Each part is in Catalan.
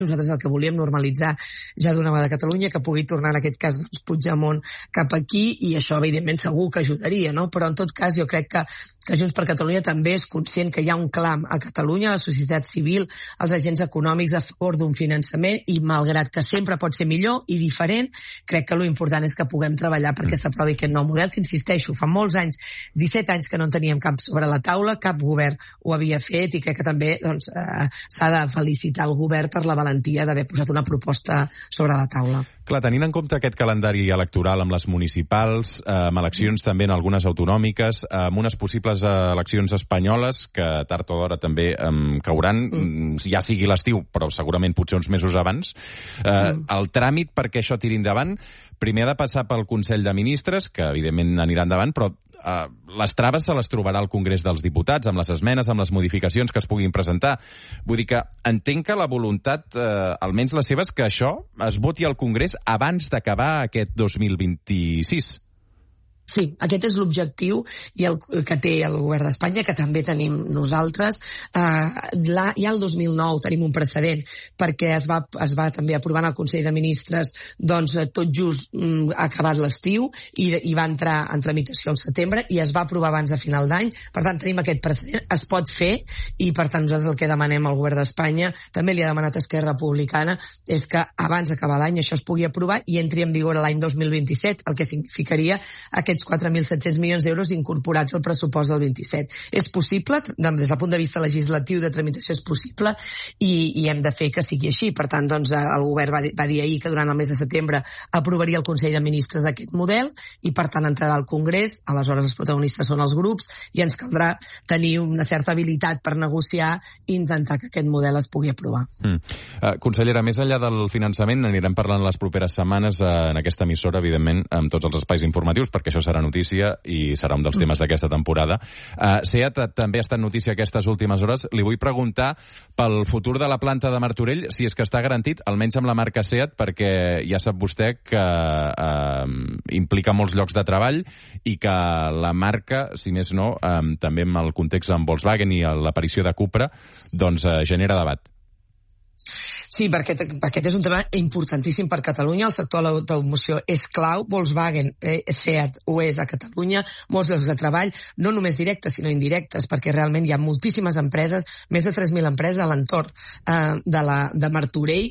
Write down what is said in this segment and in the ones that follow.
Nosaltres el que volíem normalitzar ja d'una vegada a Catalunya, que pugui tornar en aquest cas Puigdemont cap aquí, i això evidentment segur que ajudaria, no? Però en tot cas jo crec que Junts per Catalunya també és conscient que hi ha un clam a Catalunya, a la societat civil, als agents econòmics a favor d'un finançament, i malgrat que sempre pot ser millor i diferent, crec que l'important és que puguem treballar perquè s'aprovi aquest nou model, que insisteixo, fa molts anys, 17 anys que no en teníem cap sobre la taula, cap govern ho havia fet, i crec que també s'ha de felicitar el govern per la valentia d'haver posat una proposta sobre la taula. Clar, tenint en compte aquest calendari electoral amb les municipals, amb eleccions també en algunes autonòmiques, amb unes possibles eleccions espanyoles, que tard o d'hora també cauran, ja sigui l'estiu, però segurament potser uns mesos abans, el tràmit perquè això tiri endavant, primer ha de passar pel Consell de Ministres, que evidentment anirà endavant, però les traves se les trobarà al Congrés dels Diputats, amb les esmenes, amb les modificacions que es puguin presentar. Vull dir que entenc que la voluntat, almenys la seva, és que això es voti al Congrés abans d'acabar aquest 2026. Sí, aquest és l'objectiu i el que té el govern d'Espanya, que també tenim nosaltres. Ja el 2009 tenim un precedent, perquè es va també aprovar en el Consell de Ministres tot just acabat l'estiu, i va entrar en tramitació al setembre i es va aprovar abans de final d'any. Per tant, tenim aquest precedent, es pot fer, i per tant nosaltres el que demanem al govern d'Espanya, també li ha demanat Esquerra Republicana, és que abans d'acabar l'any això es pugui aprovar i entri en vigor l'any 2027, el que significaria aquests 4.700 milions d'euros incorporats al pressupost del 27. És possible, des del punt de vista legislatiu de tramitació és possible, i hem de fer que sigui així. Per tant, el govern va dir ahir que durant el mes de setembre aprovaria el Consell de Ministres aquest model, i per tant entrarà al Congrés. Aleshores els protagonistes són els grups, i ens caldrà tenir una certa habilitat per negociar i intentar que aquest model es pugui aprovar. Consellera, més enllà del finançament, anirem parlant les properes setmanes en aquesta emissora, evidentment, amb tots els espais informatius, perquè això serà notícia i serà un dels temes d'aquesta temporada. SEAT també ha estat notícia aquestes últimes hores. Li vull preguntar pel futur de la planta de Martorell, si és que està garantit, almenys amb la marca SEAT, perquè ja sap vostè que implica molts llocs de treball i que la marca, si més no, també amb el context amb Volkswagen i l'aparició de Cupra, genera debat. Sí, perquè aquest és un tema importantíssim per Catalunya. El sector de l'automoció és clau. Volkswagen, SEAT ho és a Catalunya. Molts llocs de treball, no només directes, sinó indirectes, perquè realment hi ha moltíssimes empreses, més de 3.000 empreses a l'entorn de Martorell,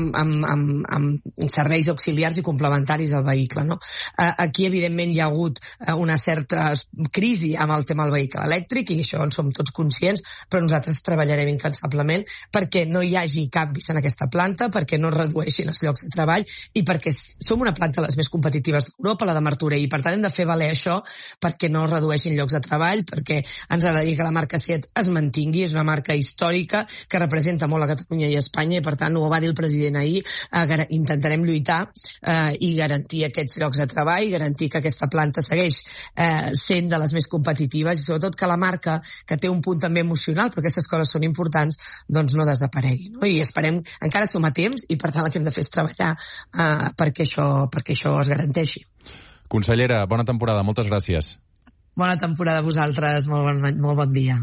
amb serveis auxiliars i complementaris al vehicle, no? Aquí, evidentment, hi ha hagut una certa crisi amb el tema del vehicle elèctric, i això en som tots conscients, però nosaltres treballarem incansablement perquè no hi hagi canvis en aquesta planta, perquè no redueixin els llocs de treball, i perquè som una planta de les més competitives d'Europa, la de Martorell, i per tant hem de fer valer això perquè no redueixin llocs de treball, perquè ens ha de dir que la marca SEAT es mantingui. És una marca històrica que representa molt a Catalunya i a Espanya, i per tant ho va dir el president ahir, intentarem lluitar i garantir aquests llocs de treball, garantir que aquesta planta segueix sent de les més competitives, i sobretot que la marca, que té un punt també emocional, però aquestes coses són importants, no desaparegui, no? I esperem, encara som a temps, i per tant el que hem de fer és treballar perquè això es garanteixi. Consellera, bona temporada, moltes gràcies. Bona temporada a vosaltres, molt bon dia.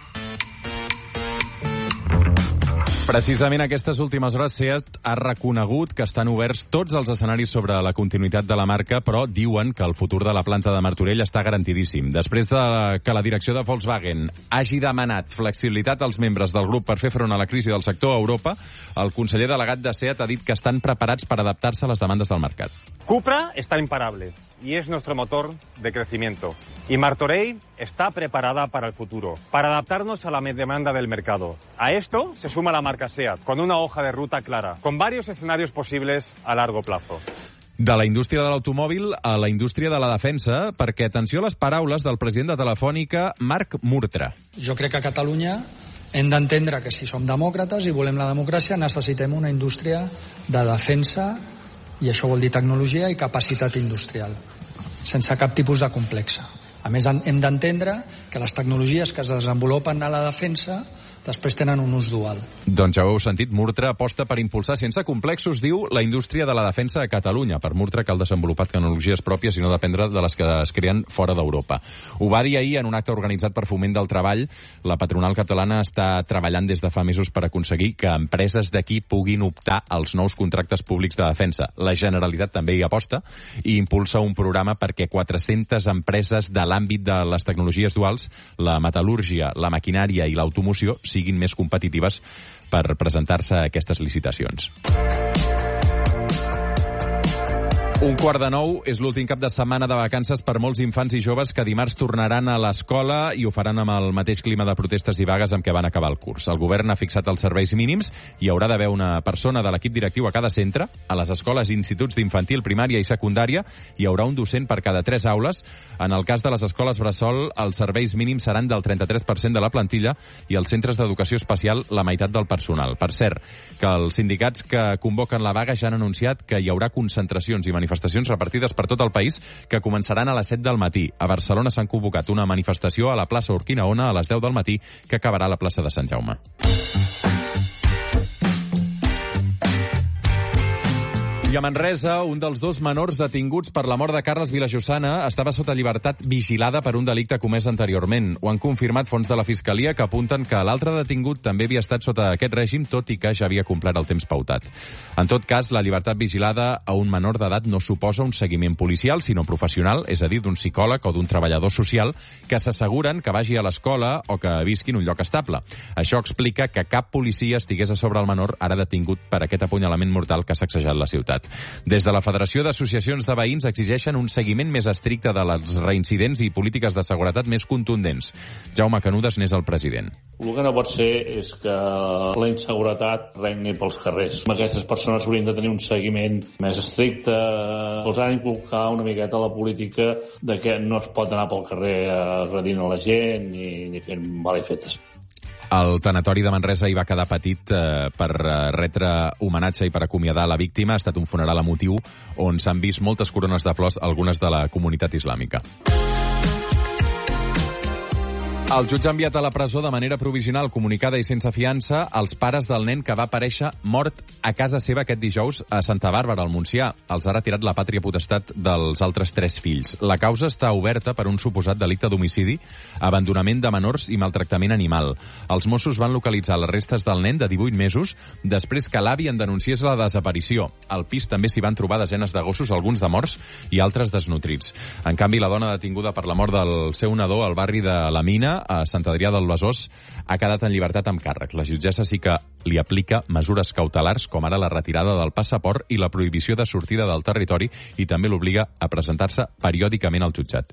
Precisament aquestes últimes hores SEAT ha reconegut que estan oberts tots els escenaris sobre la continuïtat de la marca, però diuen que el futur de la planta de Martorell està garantidíssim. Després que la direcció de Volkswagen hagi demanat flexibilitat als membres del grup per fer front a la crisi del sector a Europa, el conseller delegat de SEAT ha dit que estan preparats per adaptar-se a les demandes del mercat. Cupra está imparable y es nuestro motor de crecimiento. Y Martorell está preparada para el futuro, para adaptarnos a la demanda del mercado. A esto se suma la marca SEAT, con una hoja de ruta clara, con varios escenarios posibles a largo plazo. De la indústria de l'automòbil a la indústria de la defensa, perquè atenció a les paraules del president de Telefònica, Marc Murtra. Jo crec que a Catalunya hem d'entendre que si som demòcrates i volem la democràcia necessitem una indústria de defensa, i això vol dir tecnologia i capacitat industrial, sense cap tipus de complexa. A més, hem d'entendre que les tecnologies que es desenvolupen a la defensa després tenen un ús dual. Doncs ja ho heu sentit, Murtra aposta per impulsar sense complexos, diu, la indústria de la defensa a Catalunya. Per Murtra cal desenvolupar tecnologies pròpies i no dependre de les que es creen fora d'Europa. Ho va dir ahir en un acte organitzat per Foment del Treball. La patronal catalana està treballant des de fa mesos per aconseguir que empreses d'aquí puguin optar als nous contractes públics de defensa. La Generalitat també hi aposta i impulsa un programa perquè 400 empreses de l'àmbit de les tecnologies duals, la metal·lúrgia, la maquinària i l'automoció siguin més competitives per presentar-se a aquestes licitacions. 8:45 és l'últim cap de setmana de vacances per molts infants i joves que dimarts tornaran a l'escola i ho faran amb el mateix clima de protestes i vagues amb què van acabar el curs. El govern ha fixat els serveis mínims i hi haurà d'haver una persona de l'equip directiu a cada centre. A les escoles i instituts d'infantil, primària i secundària hi haurà un docent per cada 3 aules. En el cas de les escoles bressol, els serveis mínims seran del 33% de la plantilla i els centres d'educació especial la meitat del personal. Per cert, que els sindicats que convoquen la vaga ja han anunciat que hi haurà concentracions i manifestacions repartides per tot el país que començaran a les 7 del matí. A Barcelona s'han convocat una manifestació a la plaça Urquinaona a les 10 del matí que acabarà a la plaça de Sant Jaume. I a Manresa, un dels 2 menors detinguts per la mort de Carles Vilajossana estava sota llibertat vigilada per un delicte comès anteriorment. Ho han confirmat fonts de la Fiscalia que apunten que l'altre detingut també havia estat sota aquest règim, tot i que ja havia complert el temps pautat. En tot cas, la llibertat vigilada a un menor d'edat no suposa un seguiment policial, sinó professional, és a dir, d'un psicòleg o d'un treballador social que s'asseguren que vagi a l'escola o que visqui en un lloc estable. Això explica que cap policia estigués a sobre el menor ara detingut per aquest apunyalament mortal que ha sacsejat la ciutat. Des de la Federació d'Associacions de Veïns exigeixen un seguiment més estricte de les reincidents i polítiques de seguretat més contundents. Jaume Canudes n'és el president. El que no pot ser és que la inseguretat regni pels carrers. Aquestes persones haurien de tenir un seguiment més estricte. Els han d'inculcar una miqueta la política de que no es pot anar pel carrer agredint a la gent ni fent malifetes. El tanatori de Manresa hi va quedar petit per retre homenatge i per acomiadar la víctima. Ha estat un funeral emotiu on s'han vist moltes corones de flors, algunes de la comunitat islàmica. El jutge ha enviat a la presó de manera provisional, comunicada i sense fiança els pares del nen que va aparèixer mort a casa seva aquest dijous a Santa Bàrbara, al Montsià. Els ha retirat la pàtria potestat dels altres 3 fills. La causa està oberta per un suposat delicte d'homicidi, abandonament de menors i maltractament animal. Els Mossos van localitzar les restes del nen de 18 mesos després que l'avi en denunciés la desaparició. Al pis també s'hi van trobar desenes de gossos, alguns de morts i altres desnutrits. En canvi, la dona detinguda per la mort del seu nadó al barri de la Mina, a Sant Adrià del Besòs, ha quedat en llibertat amb càrrec. La jutgessa sí que li aplica mesures cautelars, com ara la retirada del passaport i la prohibició de sortida del territori, i també l'obliga a presentar-se periòdicament al jutjat.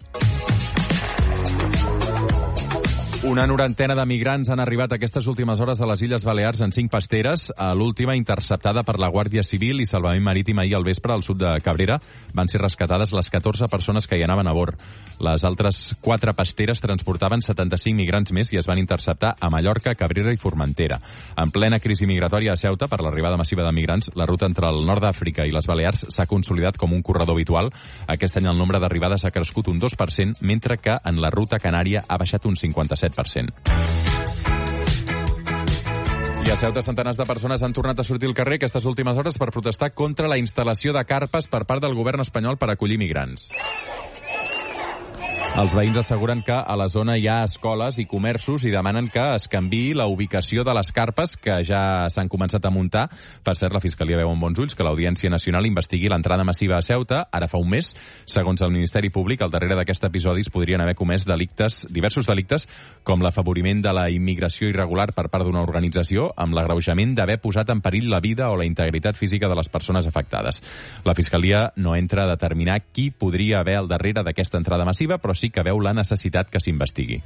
Una 90 de migrants han arribat aquestes últimes hores a les Illes Balears en 5 pasteres. L'última, interceptada per la Guàrdia Civil i Salvament Marítim ahir al vespre al sud de Cabrera, van ser rescatades les 14 persones que hi anaven a bord. Les altres 4 pasteres transportaven 75 migrants més i es van interceptar a Mallorca, Cabrera i Formentera. En plena crisi migratòria a Ceuta, per l'arribada massiva de migrants, la ruta entre el nord d'Àfrica i les Balears s'ha consolidat com un corredor habitual. Aquest any el nombre d'arribades ha crescut un 2%, mentre que en la ruta canària ha baixat un 57%. I a Ceuta, centenars de persones han tornat a sortir al carrer aquestes últimes hores per protestar contra la instal·lació de carpes per part del govern espanyol per acollir migrants. Els veïns asseguren que a la zona hi ha escoles i comerços i demanen que es canviï la ubicació de les carpes que ja s'han començat a muntar. Per cert, la Fiscalia veu amb bons ulls que l'Audiència Nacional investigui l'entrada massiva a Ceuta ara fa un mes. Segons el Ministeri Públic, al darrere d'aquest episodi es podrien haver comès diversos delictes, com l'afavoriment de la immigració irregular per part d'una organització, amb l'agreujament d'haver posat en perill la vida o la integritat física de les persones afectades. La Fiscalia no entra a determinar qui podria haver al darrere d'aquesta entrada massiva, però sí que veu la necessitat que s'investigui.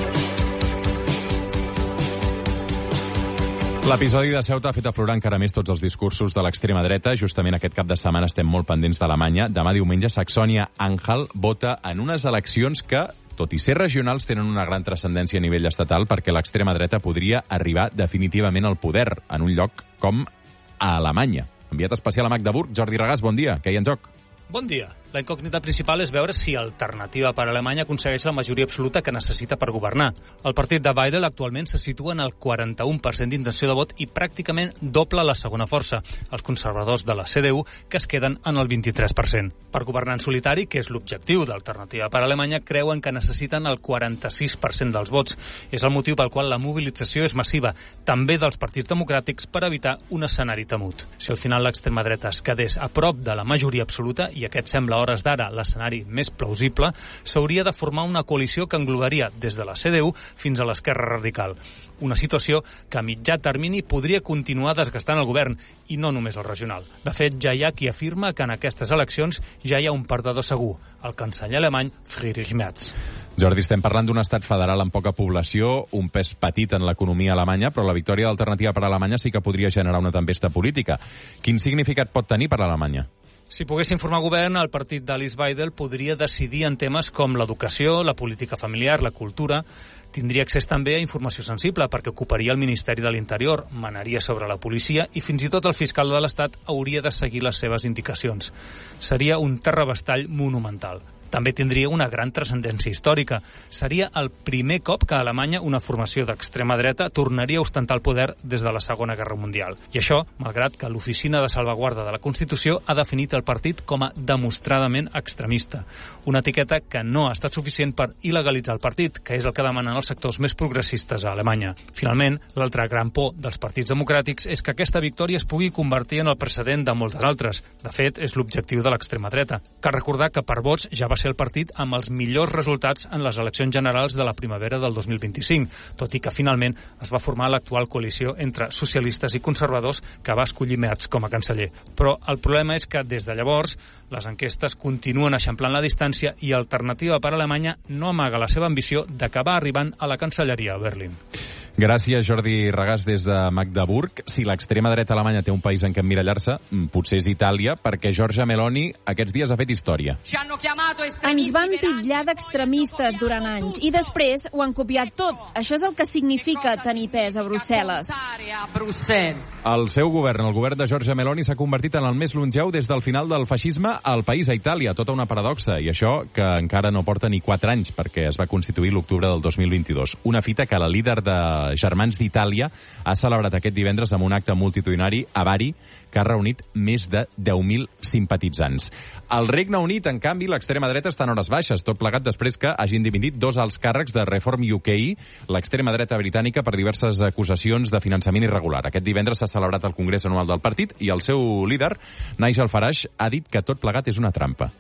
L'episodi de Ceuta ha fet aflorar encara més tots els discursos de l'extrema dreta. Justament aquest cap de setmana estem molt pendents d'Alemanya. Demà diumenge, Saxònia-Anhalt vota en unes eleccions que, tot i ser regionals, tenen una gran transcendència a nivell estatal perquè l'extrema dreta podria arribar definitivament al poder en un lloc com a Alemanya. Enviat especial a Magdeburg, Jordi Regàs, bon dia. Què hi ha en joc? Bon dia. La incògnita principal és veure si Alternativa per Alemanya aconsegueix la majoria absoluta que necessita per governar. El partit de Weidel actualment se situa en el 41% d'intenció de vot i pràcticament doble la segona força, els conservadors de la CDU, que es queden en el 23%. Per governar en solitari, que és l'objectiu d'Alternativa per Alemanya, creuen que necessiten el 46% dels vots. És el motiu pel qual la mobilització és massiva, també dels partits democràtics, per evitar un escenari temut. Si al final l'extrema dreta es quedés a prop de la majoria absoluta, i aquest sembla a hores d'ara l'escenari més plausible, s'hauria de formar una coalició que englobaria des de la CDU fins a l'esquerra radical. Una situació que a mitjà termini podria continuar desgastant el govern, i no només el regional. De fet, ja hi ha qui afirma que en aquestes eleccions ja hi ha un perdedor segur, el canceller alemany Friedrich Merz. Jordi, estem parlant d'un estat federal amb poca població, un pes petit en l'economia alemanya, però la victòria d'Alternativa per Alemanya sí que podria generar una tempesta política. Quin significat pot tenir per a Alemanya? Si poguessin formar govern, el partit d'Alice Weidel podria decidir en temes com l'educació, la política familiar, la cultura. Tindria accés també a informació sensible perquè ocuparia el Ministeri de l'Interior, manaria sobre la policia i fins i tot el fiscal de l'Estat hauria de seguir les seves indicacions. Seria un terrabastall monumental. També tindria una gran transcendència històrica. Seria el primer cop que a Alemanya una formació d'extrema dreta tornaria a ostentar el poder des de la Segona Guerra Mundial. I això, malgrat que l'Oficina de Salvaguarda de la Constitució ha definit el partit com a demostradament extremista. Una etiqueta que no ha estat suficient per il·legalitzar el partit, que és el que demanen els sectors més progressistes a Alemanya. Finalment, l'altra gran por dels partits democràtics és que aquesta victòria es pugui convertir en el precedent de moltes altres. De fet, és l'objectiu de l'extrema dreta. Cal recordar que per vots ja va ser el partit amb els millors resultats en les eleccions generals de la primavera del 2025, tot i que finalment es va formar l'actual coalició entre socialistes i conservadors que va escollir Merz com a canceller. Però el problema és que des de llavors les enquestes continuen eixamplant la distància i Alternativa per Alemanya no amaga la seva ambició d'acabar arribant a la cancelleria a Berlín. Gràcies, Jordi Regàs, des de Magdeburg. Si l'extrema dreta alemanya té un país en què emmirallar-se, potser és Itàlia, perquè Giorgia Meloni aquests dies ha fet història. Ens van titllar d'extremistes durant anys i després ho han copiat tot. Això és el que significa tenir pes a Brussel·les. El seu govern, el govern de Giorgia Meloni, s'ha convertit en el més longeu des del final del feixisme al país, a Itàlia. Tota una paradoxa, i això que encara no porta ni 4 anys, perquè es va constituir l'octubre del 2022. Una fita que la líder de Germans d'Itàlia ha celebrat aquest divendres amb un acte multitudinari a Bari que ha reunit més de 10.000 simpatitzants. Al Regne Unit, en canvi, l'extrema dreta està en hores baixes, tot plegat després que hagin dimitit 2 alts càrrecs de Reform UK, l'extrema dreta britànica, per diverses acusacions de finançament irregular. Aquest divendres s'ha celebrat el Congrés Anual del partit i el seu líder, Nigel Farage, ha dit que tot plegat és una trampa.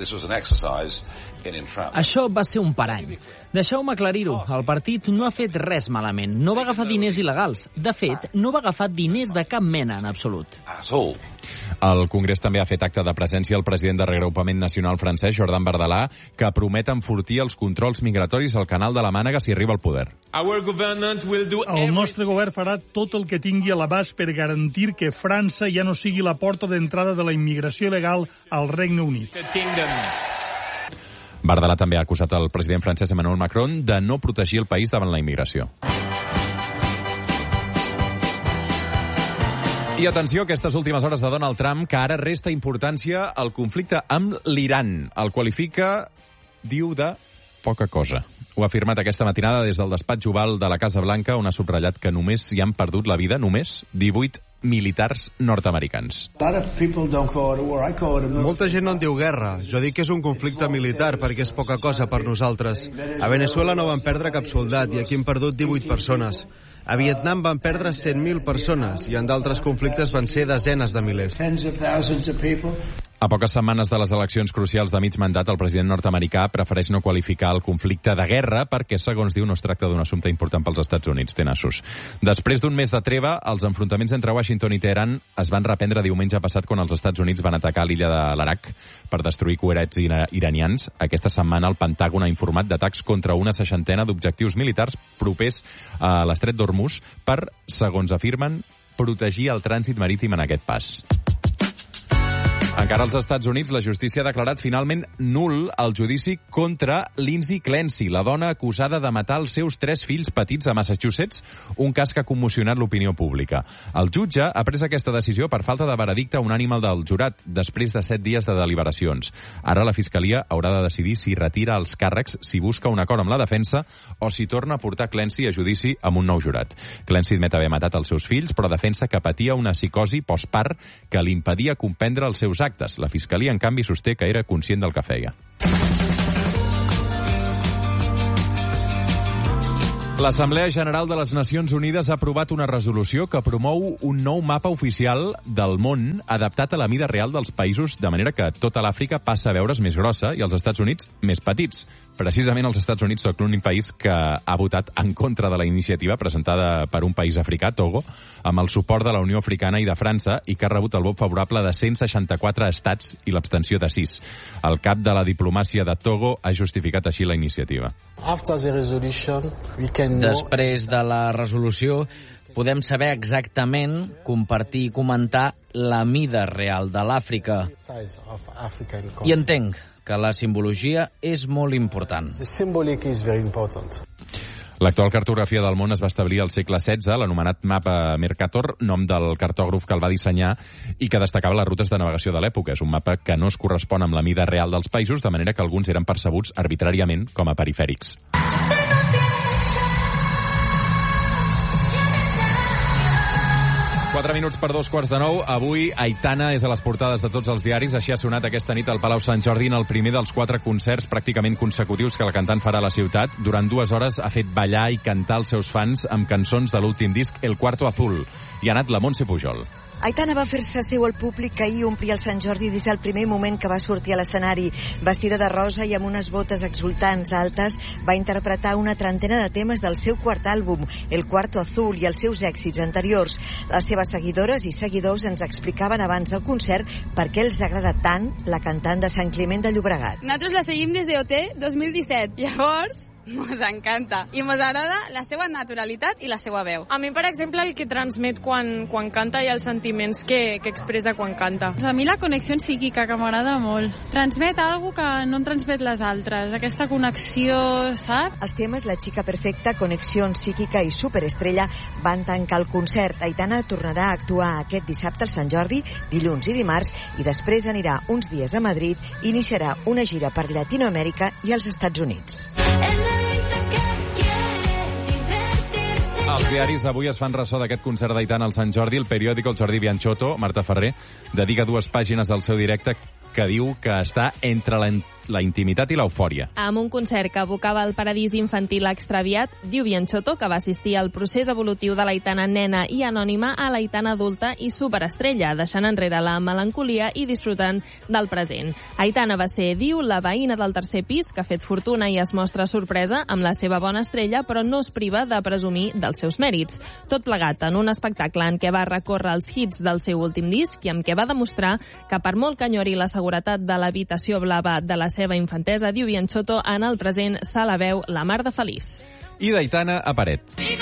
Això va ser un parany. Deixeu-me aclarir-ho. El partit no ha fet res malament. No va agafar diners il·legals. De fet, no va agafar diners de cap mena en absolut. El Congrés també ha fet acte de presència el president de Reagrupament Nacional francès, Jordan Bardella, que promet enfortir els controls migratoris al canal de la Mànega si arriba al poder. El nostre govern farà tot el que tingui a l'abast per garantir que França ja no sigui la porta d'entrada de la immigració il·legal al Regne Unit. Bardella també ha acusat el president francès Emmanuel Macron de no protegir el país davant la immigració. I atenció, aquestes últimes hores de Donald Trump, que ara resta importància al conflicte amb l'Iran. El qualifica, diu, de poca cosa. Ho ha afirmat aquesta matinada des del despatx oval de la Casa Blanca, on ha subratllat que només hi han perdut la vida, només 18 militars nord-americans. Molta gent no en diu guerra. Jo dic que és un conflicte militar perquè és poca cosa per nosaltres. A Venezuela no van perdre cap soldat i aquí hem perdut 18 persones. A Vietnam van perdre 100.000 persones i en d'altres conflictes van ser desenes de milers. A poques setmanes de les eleccions crucials de mig mandat, el president nord-americà prefereix no qualificar el conflicte de guerra perquè, segons diu, no es tracta d'un assumpte important pels Estats Units. Té nassos. Després d'un mes de treva, els enfrontaments entre Washington i Teheran es van reprendre diumenge passat quan els Estats Units van atacar l'illa de l'Arak per destruir coets iranians. Aquesta setmana el Pentàgon ha informat d'atacs contra una 60ena d'objectius militars propers a l'estret d'Hormuz per, segons afirmen, protegir el trànsit marítim en aquest pas. Encara als Estats Units, la justícia ha declarat finalment nul el judici contra Lindsay Clancy, la dona acusada de matar els seus 3 fills petits a Massachusetts, un cas que ha commocionat l'opinió pública. El jutge ha pres aquesta decisió per falta de veredicte unànime del jurat, després de 7 dies de deliberacions. Ara la Fiscalia haurà de decidir si retira els càrrecs, si busca un acord amb la defensa o si torna a portar Clancy a judici amb un nou jurat. Clancy admet haver matat els seus fills, però defensa que patia una psicosi postpart que li impedia comprendre els seus actes. La Fiscalia, en canvi, sosté que era conscient del que feia. L'Assemblea General de les Nacions Unides ha aprovat una resolució que promou un nou mapa oficial del món adaptat a la mida real dels països, de manera que tota l'Àfrica passa a veure's més grossa i els Estats Units més petits. Precisament els Estats Units són l'únic país que ha votat en contra de la iniciativa presentada per un país africà, Togo, amb el suport de la Unió Africana i de França, i que ha rebut el vot favorable de 164 estats i l'abstenció de 6. El cap de la diplomàcia de Togo ha justificat així la iniciativa. Després de la resolució, podem saber exactament, compartir i comentar la mida real de l'Àfrica. I entenc que la simbologia és molt important. L'actual cartografia del món es va establir al segle XVI, l'anomenat mapa Mercator, nom del cartògraf que el va dissenyar i que destacava les rutes de navegació de l'època. És un mapa que no es correspon amb la mida real dels països, de manera que alguns eren percebuts arbitràriament com a perifèrics. Quatre minuts per 2:15. Avui Aitana és a les portades de tots els diaris. Així ha sonat aquesta nit al Palau Sant Jordi en el primer dels 4 concerts pràcticament consecutius que la cantant farà a la ciutat. Durant 2 hores ha fet ballar i cantar els seus fans amb cançons de l'últim disc El Cuarto Azul. I ha anat la Montse Pujol. Aitana va fer-se seu al públic que ahir omplia el Sant Jordi des del primer moment que va sortir a l'escenari. Vestida de rosa i amb unes botes exultants altes, va interpretar una trentena de temes del seu quart àlbum, El Cuarto Azul, i els seus èxits anteriors. Les seves seguidores i seguidors ens explicaven abans del concert per què els agrada tant la cantant de Sant Climent de Llobregat. Nosaltres la seguim des de OT 2017. Llavors, mos encanta. I mos agrada la seva naturalitat i la seva veu. A mi, per exemple, el que transmet quan canta i els sentiments que expressa quan canta. A mi la connexió psíquica, que m'agrada molt. Transmet alguna que no en transmet les altres. Aquesta connexió, saps? Els temes La Chica Perfecta, Connexió Psíquica i Superestrella van tancar el concert. Aitana tornarà a actuar aquest dissabte al Sant Jordi, dilluns i dimarts, i després anirà uns dies a Madrid i iniciarà una gira per Llatinoamèrica i els Estats Units. Els diaris avui es fan ressò d'aquest concert d'Aitana al Sant Jordi. El periòdico, el Jordi Bianchotto, Marta Ferrer, dedica 2 pàgines al seu directe que diu que està entre la intimitat i l'eufòria. Amb un concert que evocava el paradís infantil extraviat, diu Bianchotto que va assistir al procés evolutiu de l'Aitana nena i anònima a l'Aitana adulta i superestrella, deixant enrere la melancolia i disfrutant del present. Aitana va ser, diu, la veïna del tercer pis que ha fet fortuna i es mostra sorpresa amb la seva bona estrella, però no es priva de presumir dels seus mèrits. Tot plegat en un espectacle en què va recórrer els hits del seu últim disc i amb què va demostrar que per molt que enyori la seguretat de l'habitació blava de la seva infantesa, diu Bianchotto, en el present se la veu la mar de feliç. I d'Aitana a paret.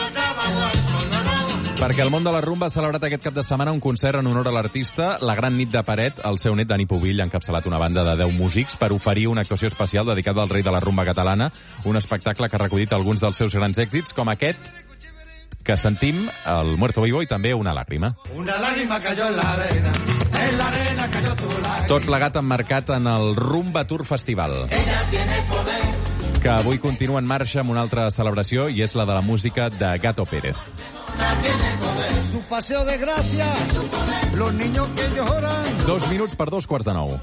Perquè el món de la rumba ha celebrat aquest cap de setmana un concert en honor a l'artista. La gran nit de Paret, el seu net Dani Pubill ha encapçalat una banda de 10 músics per oferir una actuació especial dedicada al rei de la rumba catalana, un espectacle que ha recollit alguns dels seus grans èxits, com aquest que sentim, el Muerto Vivo, i també Una làgrima. Una lágrima cayó en la arena cayó tu lágrima. Tot plegat emmarcat en el Rumba Tour Festival, Ella tiene poder, que avui continua en marxa amb una altra celebració, i és la de la música de Gato Pérez. su paseo de gracia, los niños que lloran. 2 minuts per 2:15.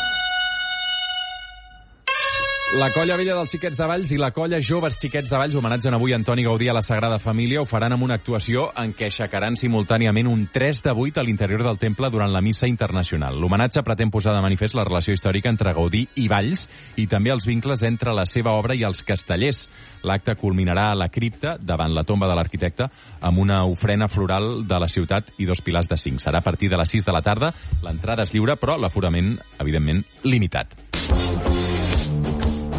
La Colla Vella dels Xiquets de Valls i la Colla Joves Xiquets de Valls homenatgen avui Antoni Gaudí a la Sagrada Família. Ho faran amb una actuació en què aixecaran simultàniament un 3 de 8 a l'interior del temple durant la missa internacional. L'homenatge pretén posar de manifest la relació històrica entre Gaudí i Valls i també els vincles entre la seva obra i els castellers. L'acte culminarà a la cripta, davant la tomba de l'arquitecte, amb una ofrena floral de la ciutat i 2 pilars de 5. Serà a partir de les 6 de la tarda. L'entrada és lliure, però l'aforament, evidentment, limitat.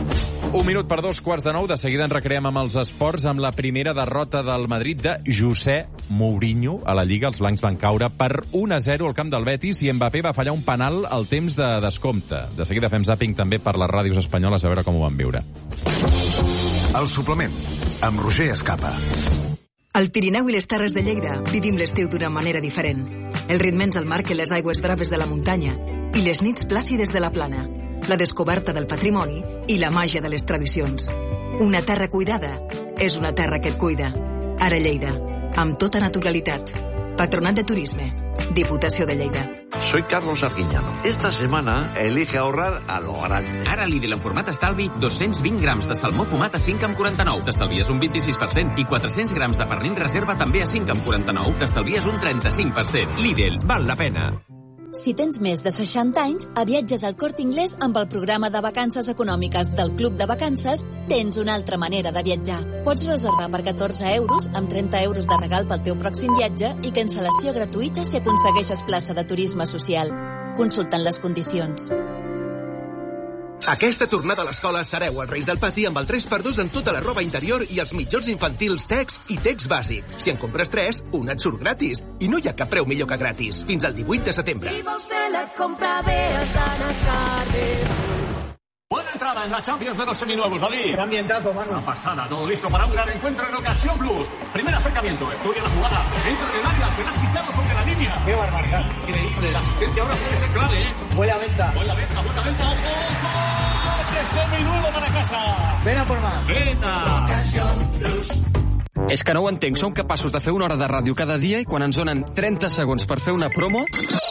Un minut per 2:15. De seguida ens recreem amb els esports, amb la primera derrota del Madrid de José Mourinho a la Lliga. Els blancs van caure per 1-0 al camp del Betis i Mbappé va fallar un penal al temps de descompte. De seguida fem zàping també per les ràdios espanyoles a veure com ho van viure. El suplement, amb Roger Escapa. Al Pirineu i les Terres de Lleida vivim l'estiu d'una manera diferent. El ritme ens el marquen les aigües braves de la muntanya i les nits plàcides de la plana, la descoberta del patrimoni i la màgia de les tradicions. Una terra cuidada és una terra que et cuida. Ara Lleida, amb tota naturalitat. Patronat de Turisme, Diputació de Lleida. Soy Carlos Arguiñano. Esta semana elige ahorrar a lo grande. Ara Lidl en format estalvi, 220 grams de salmó fumat a 5,49. T'estalvies un 26%. I 400 grams de pernil reserva també a 5,49. T'estalvies un 35%. Lidl, val la pena. Si tens més de 60 anys, a Viatges al Corte Inglés amb el programa de vacances econòmiques del Club de Vacances tens una altra manera de viatjar. Pots reservar per 14 euros amb 30 euros de regal pel teu pròxim viatge i cancel·lació gratuïta si aconsegueixes plaça de turisme social. Consultant les condicions. Aquesta tornada a l'escola sereu els Reis del Pati amb el 3x2 en tota la roba interior i els mitjons infantils Tex i Tex Bàsic. Si en compres 3, un et surt gratis. I no hi ha cap preu millor que gratis. Fins al 18 de setembre. Si vols fer la compra bé, has d'anar a Carrefour. Buena entrada en la Champions de los seminuevos, David. Qué ambientazo, mano. Una pasada, todo listo para un gran encuentro en Ocasión Plus. Primer acercamiento, estudia la jugada. Entra en el área, se la ha quitado sobre la línea. Qué barbaridad. Increíble, la asistencia ahora puede ser clave, ¿eh? Buena venta. Buena venta, ojo. ¡Coche seminuevo para casa! Ven a por más. Venta. Ocasión Plus. És que no ho entenc, som capaços de fer una hora de ràdio cada dia i quan ens donen 30 segons per fer una promo...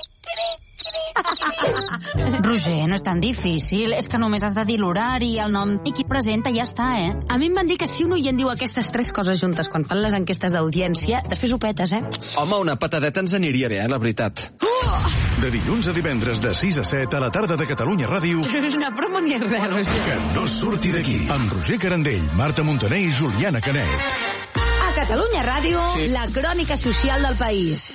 Roger, no és tan difícil. És que només has de dir l'horari, el nom i qui presenta i ja està, eh? A mi em van dir que si un oient diu aquestes 3 coses juntes quan fan les enquestes d'audiència, després ho petes, eh? Home, una patadeta ens aniria bé, la veritat. De dilluns a divendres de 6 a 7 a la tarda de Catalunya Ràdio. És una promo ni res, Roger. Que no surti d'aquí. Amb Roger Carandell, Marta Montaner i Juliana Canet. A Catalunya Ràdio, sí. La crònica social del país.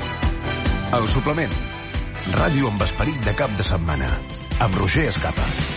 El suplement. Ràdio amb esperit de cap de setmana. Amb Roger Escapa.